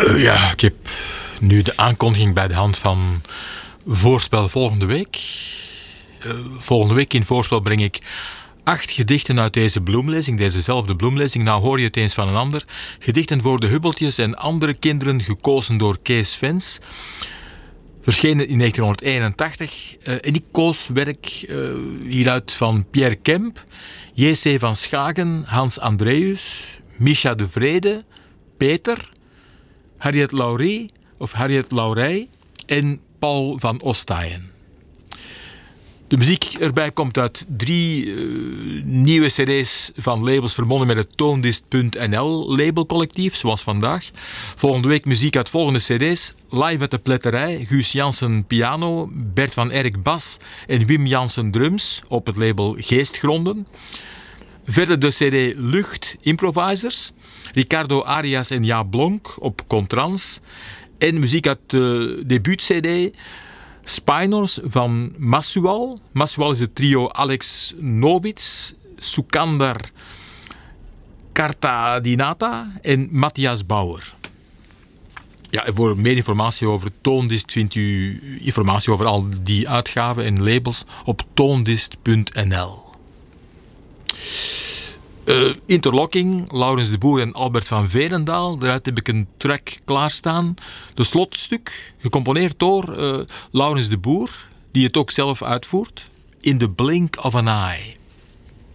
Ja, ik heb nu de aankondiging bij de hand van Voorspel volgende week. Volgende week in Voorspel breng ik 8 gedichten uit deze bloemlezing, dezezelfde bloemlezing. Nou hoor je het eens van een ander. Gedichten voor de Hubbeltjes en andere kinderen, gekozen door Kees Vens. Verschenen in 1981. En ik koos werk hieruit van Pierre Kemp, J.C. van Schagen, Hans Andreus, Misha de Vrede, Peter, Harriet Laurie of Harriet Laurey en Paul van Ostaaien. De muziek erbij komt uit 3 nieuwe cd's van labels verbonden met het Toondist.nl labelcollectief, zoals vandaag. Volgende week muziek uit volgende cd's. Live uit de Pletterij, Guus Jansen piano, Bert van Erck bas en Wim Jansen drums op het label Geestgronden. Verder de cd Lucht Improvisers, Ricardo Arias en Jaap Blonk op Contrans. En muziek uit de debuut-cd Spinors van Masual. Masual is het trio Alex Novits, Sukandar Kartadinata en Matthias Bauer. Ja, en voor meer informatie over Toondist vindt u informatie over al die uitgaven en labels op toondist.nl. Interlocking, Laurens de Boer en Albert van Verendaal. Daaruit heb ik een track klaarstaan. De slotstuk, gecomponeerd door Laurens de Boer, die het ook zelf uitvoert. In the Blink of an Eye.